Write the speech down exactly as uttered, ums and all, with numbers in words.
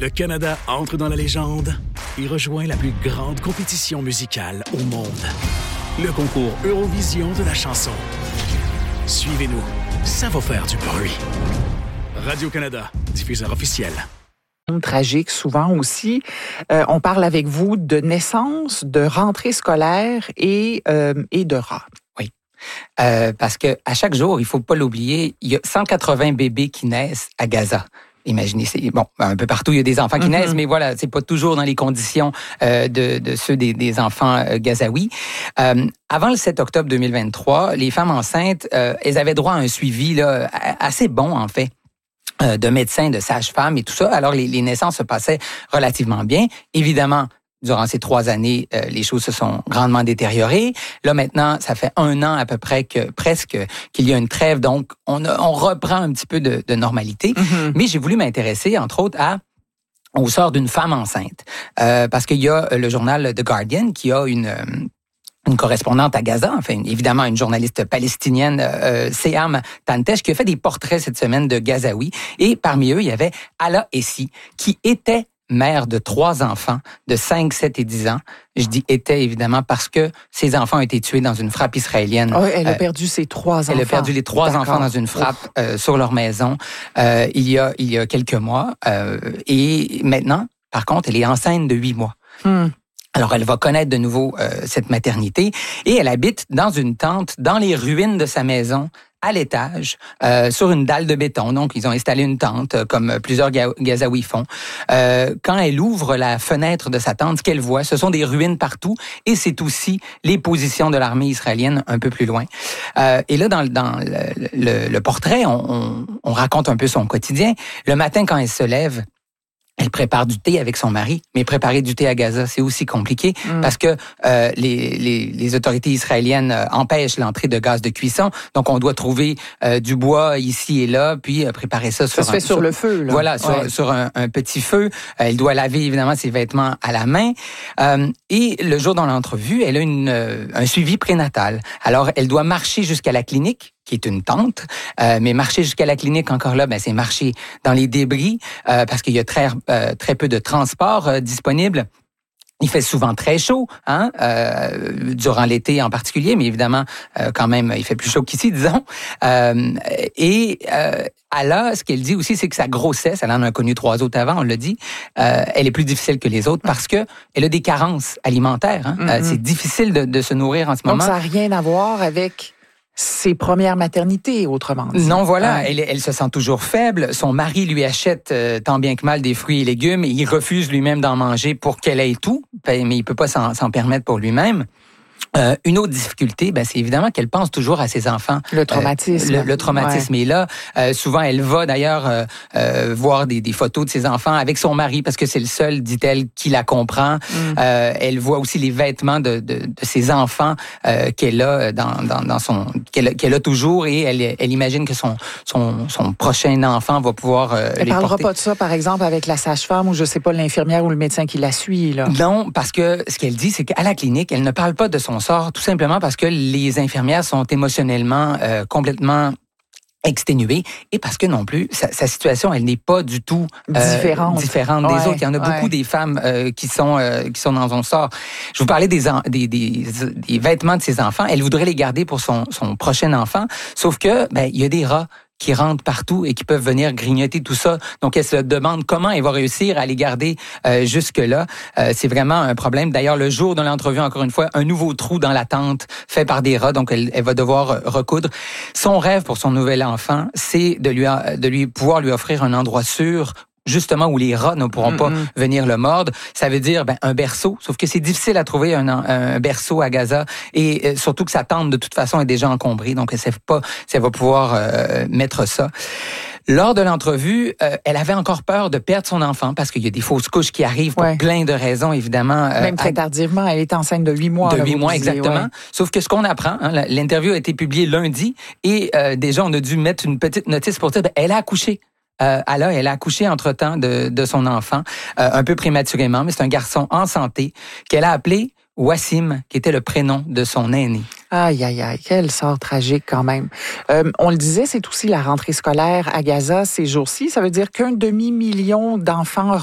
Le Canada entre dans la légende et rejoint la plus grande compétition musicale au monde. Le concours Eurovision de la chanson. Suivez-nous, ça va faire du bruit. Radio-Canada, diffuseur officiel. Tragique souvent aussi. Euh, on parle avec vous de naissance, de rentrée scolaire et, euh, et de rats. Oui. Euh, parce que à chaque jour, il faut pas l'oublier, il y a cent quatre-vingts bébés qui naissent à Gaza. Imaginez, c'est bon, un peu partout il y a des enfants qui mm-hmm. naissent, mais voilà, c'est pas toujours dans les conditions euh, de, de ceux des, des enfants euh, gazaouis. Euh, avant le sept octobre deux mille vingt-trois, les femmes enceintes, euh, elles avaient droit à un suivi là assez bon en fait. Euh, de médecins, de sages-femmes et tout ça. Alors les, les naissances se passaient relativement bien. Évidemment, durant ces trois années, euh, les choses se sont grandement détériorées. Là, maintenant, ça fait un an à peu près que presque qu'il y a une trêve, donc on, a, on reprend un petit peu de, de normalité. Mm-hmm. Mais j'ai voulu m'intéresser, entre autres, à au sort d'une femme enceinte, euh, parce qu'il y a le journal The Guardian qui a une euh, une correspondante à Gaza, enfin évidemment une journaliste palestinienne, euh, Seham Tantesh, qui a fait des portraits cette semaine de Gazaouis. Et parmi eux, il y avait Ala Essi, qui était mère de trois enfants de cinq, sept et dix ans. Je dis était évidemment parce que ses enfants ont été tués dans une frappe israélienne. Oh, elle a euh, perdu ses trois enfants. Elle a perdu les trois D'accord. enfants dans une frappe euh, sur leur maison euh, il y a il y a quelques mois. Euh, et maintenant, par contre, elle est enceinte de huit mois. Hmm. Alors, elle va connaître de nouveau euh, cette maternité et elle habite dans une tente dans les ruines de sa maison, à l'étage, euh, sur une dalle de béton. Donc, ils ont installé une tente, euh, comme plusieurs Ga- Gazaouis font. Euh, quand elle ouvre la fenêtre de sa tente, ce qu'elle voit, ce sont des ruines partout et c'est aussi les positions de l'armée israélienne un peu plus loin. Euh, et là, dans, dans le, le, le portrait, on, on, on raconte un peu son quotidien. Le matin, quand elle se lève, elle prépare du thé avec son mari, mais préparer du thé à Gaza, c'est aussi compliqué mm. parce que euh, les, les, les autorités israéliennes euh, empêchent l'entrée de gaz de cuisson. Donc, on doit trouver euh, du bois ici et là, puis euh, préparer ça sur ça se un, fait sur, sur le feu. Là. Voilà, sur, ouais. sur un, un petit feu. Euh, elle doit laver évidemment ses vêtements à la main. Euh, et le jour dans l'entrevue, elle a une, euh, un suivi prénatal. Alors, elle doit marcher jusqu'à la clinique, qui est une tente, euh, mais marcher jusqu'à la clinique, encore là, ben c'est marcher dans les débris, euh, parce qu'il y a très euh, très peu de transport euh, disponible. Il fait souvent très chaud, hein, euh, durant l'été en particulier, mais évidemment, euh, quand même, il fait plus chaud qu'ici, disons. Euh, et euh, Ala, ce qu'elle dit aussi, c'est que sa grossesse, elle en a connu trois autres avant, on l'a dit, euh, elle est plus difficile que les autres parce que elle a des carences alimentaires. Hein. Mm-hmm. Euh, c'est difficile de, de se nourrir en ce Donc, moment. Donc, ça n'a rien à voir avec ses premières maternités, autrement dit. Non, voilà, ouais. elle, elle se sent toujours faible. Son mari lui achète euh, tant bien que mal des fruits et légumes et il refuse lui-même d'en manger pour qu'elle ait tout, mais il peut pas s'en, s'en permettre pour lui-même. Euh, une autre difficulté, ben, c'est évidemment qu'elle pense toujours à ses enfants. Le traumatisme. Euh, le, le traumatisme ouais. est là. Euh, souvent, elle va d'ailleurs euh, euh, voir des, des photos de ses enfants avec son mari parce que c'est le seul, dit-elle, qui la comprend. Mm. Euh, elle voit aussi les vêtements de, de, de ses enfants euh, qu'elle a dans, dans, dans son qu'elle, qu'elle a toujours et elle, elle imagine que son, son, son prochain enfant va pouvoir euh, elle les parlera porter. pas de ça, par exemple, avec la sage-femme ou je sais pas l'infirmière ou le médecin qui la suit là. Non, parce que ce qu'elle dit, c'est qu'à la clinique, elle ne parle pas de son sort, tout simplement parce que les infirmières sont émotionnellement euh, complètement exténuée et parce que non plus, sa, sa situation, elle n'est pas du tout euh, différente, différente ouais, des autres. Il y en a ouais. beaucoup des femmes euh, qui sont euh, qui sont dans son sort. Je vous parlais des, en, des, des, des vêtements de ses enfants. Elle voudrait les garder pour son, son prochain enfant, sauf que ben il y a des rats qui rentrent partout et qui peuvent venir grignoter tout ça. Donc, elle se demande comment elle va réussir à les garder euh, jusque-là. Euh, c'est vraiment un problème. D'ailleurs, le jour de l'entrevue, encore une fois, un nouveau trou dans la tente fait par des rats. Donc, elle, elle va devoir recoudre. Son rêve pour son nouvel enfant, c'est de lui, de lui pouvoir lui offrir un endroit sûr justement où les rats ne pourront mm-hmm. pas venir le mordre. Ça veut dire ben, un berceau, sauf que c'est difficile à trouver un, un berceau à Gaza et euh, surtout que sa tente de toute façon est déjà encombrée, donc elle ne sait pas si elle va pouvoir euh, mettre ça. Lors de l'entrevue, euh, elle avait encore peur de perdre son enfant parce qu'il y a des fausses couches qui arrivent pour ouais. plein de raisons, évidemment. Euh, Même très tardivement, elle est enceinte de huit mois. De huit mois, disiez, exactement. Ouais. Sauf que ce qu'on apprend, hein, l'interview a été publiée lundi et euh, déjà on a dû mettre une petite notice pour dire ben, elle a accouché. Euh, Ala, elle a accouché entre-temps de, de son enfant, euh, un peu prématurément, mais c'est un garçon en santé qu'elle a appelé Wassim, qui était le prénom de son aîné. Aïe, aïe, aïe, quel sort tragique quand même. Euh, on le disait, c'est aussi la rentrée scolaire à Gaza ces jours-ci. Ça veut dire qu'un demi-million d'enfants